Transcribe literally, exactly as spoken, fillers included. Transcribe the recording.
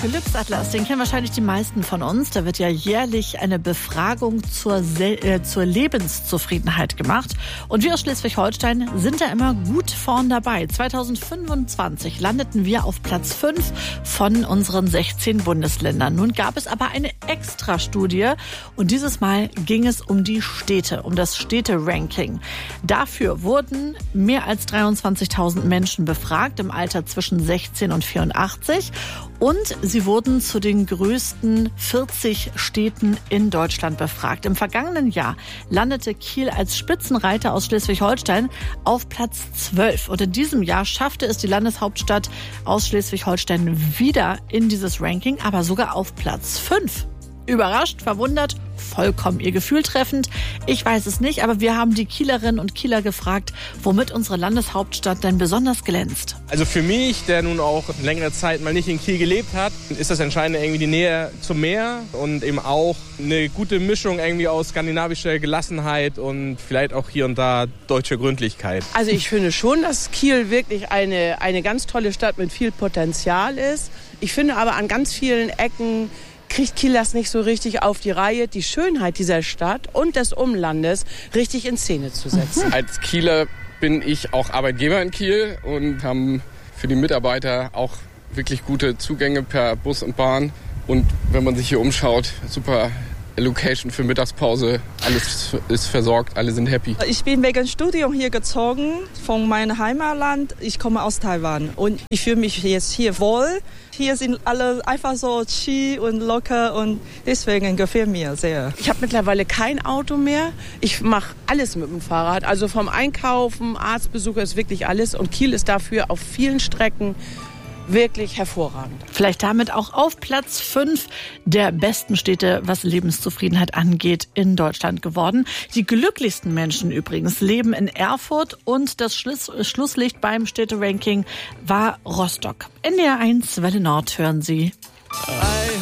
Glücksatlas, den kennen wahrscheinlich die meisten von uns. Da wird ja jährlich eine Befragung zur, Se- äh, zur Lebenszufriedenheit gemacht. Und wir aus Schleswig-Holstein sind da immer gut vorn dabei. zwanzig fünfundzwanzig landeten wir auf Platz fünf von unseren sechzehn Bundesländern. Nun gab es aber eine Extra-Studie und dieses Mal ging es um die Städte, um das Städte-Ranking. Dafür wurden mehr als dreiundzwanzigtausend Menschen befragt im Alter zwischen sechzehn und vierundachtzig. Und sie wurden zu den größten vierzig Städten in Deutschland befragt. Im vergangenen Jahr landete Kiel als Spitzenreiter aus Schleswig-Holstein auf Platz zwölf. Und in diesem Jahr schaffte es die Landeshauptstadt aus Schleswig-Holstein wieder in dieses Ranking, aber sogar auf Platz fünf. Überrascht, verwundert, vollkommen ihr Gefühl treffend. Ich weiß es nicht, aber wir haben die Kielerinnen und Kieler gefragt, womit unsere Landeshauptstadt denn besonders glänzt. Also für mich, der nun auch längere Zeit mal nicht in Kiel gelebt hat, ist das Entscheidende irgendwie die Nähe zum Meer und eben auch eine gute Mischung irgendwie aus skandinavischer Gelassenheit und vielleicht auch hier und da deutscher Gründlichkeit. Also ich finde schon, dass Kiel wirklich eine, eine ganz tolle Stadt mit viel Potenzial ist. Ich finde aber an ganz vielen Ecken kriegt Kiel das nicht so richtig auf die Reihe, die Schönheit dieser Stadt und des Umlandes richtig in Szene zu setzen. Als Kieler bin ich auch Arbeitgeber in Kiel und haben für die Mitarbeiter auch wirklich gute Zugänge per Bus und Bahn. Und wenn man sich hier umschaut, super Location für Mittagspause, alles ist versorgt, alle sind happy. Ich bin wegen Studium hier gezogen von meinem Heimatland. Ich komme aus Taiwan und ich fühle mich jetzt hier wohl. Hier sind alle einfach so chill und locker und deswegen gefällt mir sehr. Ich habe mittlerweile kein Auto mehr. Ich mache alles mit dem Fahrrad. Also vom Einkaufen, Arztbesuche ist wirklich alles. Und Kiel ist dafür auf vielen Strecken wirklich hervorragend. Vielleicht damit auch auf Platz fünf der besten Städte, was Lebenszufriedenheit angeht, in Deutschland geworden. Die glücklichsten Menschen übrigens leben in Erfurt und das Schluss, Schlusslicht beim Städte-Ranking war Rostock. N D R eins Welle Nord hören Sie.